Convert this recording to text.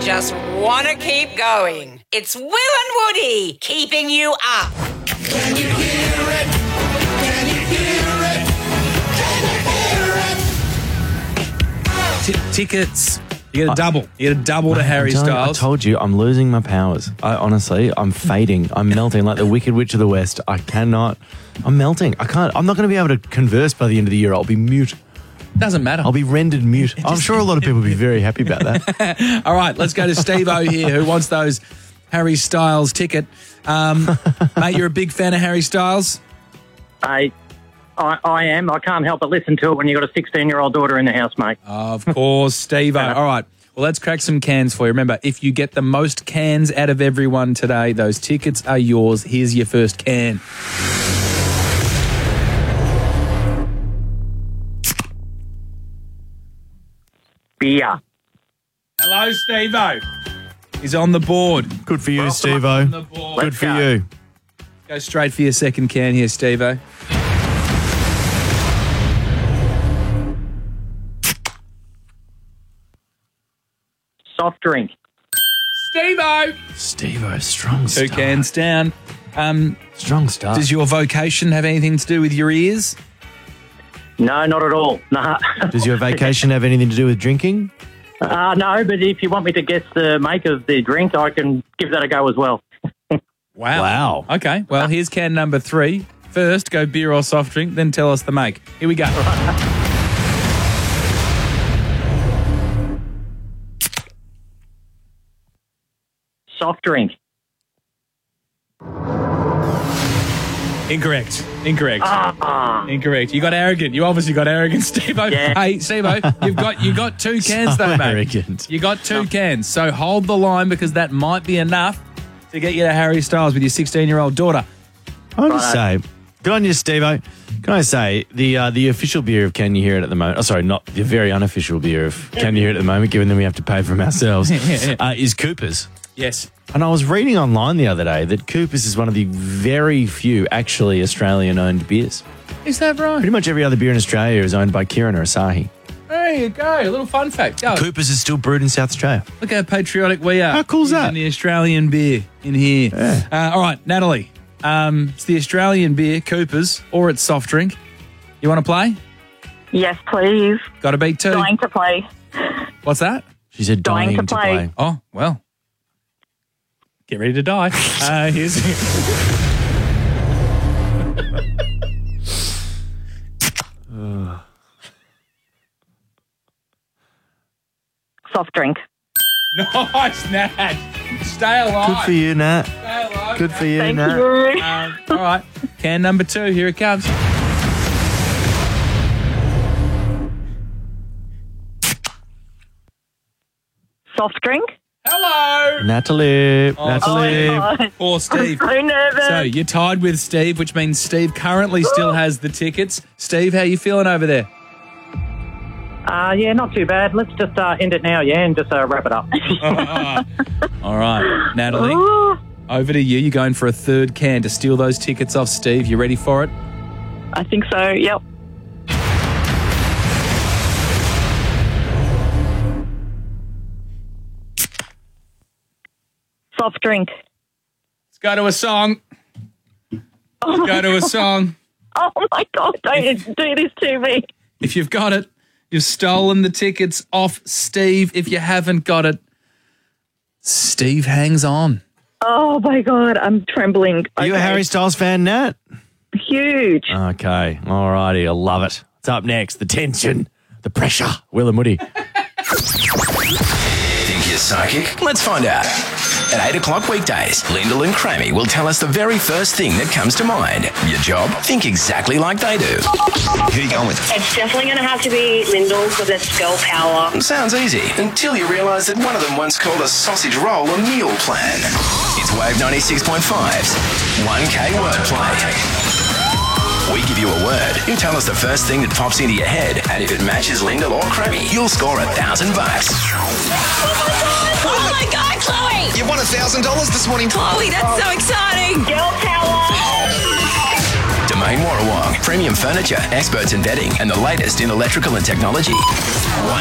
just want to keep going. It's Will and Woody keeping you up. Can you hear it? Can you hear it? Can you hear it? Tickets. You get a double. You get a double to Harry Styles. I told you, I'm losing my powers. I'm fading. I'm melting like the Wicked Witch of the West. I'm melting. I'm not going to be able to converse by the end of the year. I'll be mute. Doesn't matter. I'll be rendered mute. I'm sure a lot of people will be very happy about that. All right, let's go to Steve-O here, who wants those Harry Styles ticket. Mate, you're a big fan of Harry Styles? I am. I can't help but listen to it when you've got a 16-year-old daughter in the house, mate. Of course, Steve-O. All right. Well, let's crack some cans for you. Remember, if you get the most cans out of everyone today, those tickets are yours. Here's your first can. Beer. Hello, Steve-O. He's on the board. Good for you, On Steve-O. the board. Good for you. Go straight for your second can here, Steve-O. Soft drink. Steve-O. Steve-O, strong Two start. cans down. Strong start. Does your vocation have anything to do with your ears? No, not at all. Nah. Does your vacation have anything to do with drinking? No, but if you want me to guess the make of the drink, I can give that a go as well. Wow. Okay, well, here's can number 3. First, go beer or soft drink, then tell us the make. Here we go. Soft drink. Incorrect. Incorrect. Ah. Incorrect. You got arrogant. You obviously got arrogant, Steve-O. Yeah. Hey, Steve-O, you got 2 cans So though, mate. arrogant. You got 2 cans. So hold the line because that might be enough to get you to Harry Styles with your 16-year-old daughter. I want to say, good on you, Steve-O. Can I say, the official beer of Can You Hear It at the moment, sorry, not the very unofficial beer of Can You Hear It at the moment, given that we have to pay for them ourselves, is Cooper's. Yes. And I was reading online the other day that Cooper's is one of the very few actually Australian-owned beers. Is that right? Pretty much every other beer in Australia is owned by Kirin or Asahi. There you go. A little fun fact. Oh, Cooper's is still brewed in South Australia. look how patriotic we are. How cool's that? Using the Australian beer in here. Yeah. All right, Natalie. It's the Australian beer, Cooper's, or it's soft drink. You want to play? Yes, please. Got to beat 2. Dying to play. What's that? She said Dying dying to to play. play. Oh, well. Get ready to die. Here's Soft drink. nice, Nat. Stay alive. Good for you, Nat. Stay alive. Good for you, Thank Nat. you. All right. Can number 2. Here it comes. Soft drink. Hello. Natalie. Oh, Natalie. God. Poor Steve. I'm so nervous. So you're tied with Steve, which means Steve currently still has the tickets. Steve, how you feeling over there? Yeah, not too bad. Let's just end it now, yeah, and just wrap it up. All right, Natalie, Ooh, over to you. You're going for a 3rd can to steal those tickets off Steve. You ready for it? I think so, yep. Soft drink. Let's go to a song. Oh Go to a song. Oh, my God. Don't do this to me. If you've got it, you've stolen the tickets off Steve. If you haven't got it, Steve hangs on. Oh, my God. I'm trembling. Are you a Okay. Harry Styles fan, Nat? Huge. Okay. All righty. I love it. What's up next? The tension, the pressure. Will and Woody. Think you're psychic? Let's find out. At 8 o'clock weekdays, Lyndall and Crammy will tell us the very first thing that comes to mind. Your job? Think exactly like they do. Who you going with? It's definitely going to have to be Lyndall for this girl power. Sounds easy, until you realise that one of them once called a sausage roll a meal plan. It's Wave 96.5's 1K Wordplay. We give you a word. You tell us the first thing that pops into your head, and if it matches Lyndall or Crammy, you'll score $1,000. Oh my God, Chloe! You won $1,000 this morning. Chloe, that's so exciting! Girl power! Domain Warrawong, premium furniture, experts in bedding, and the latest in electrical and technology.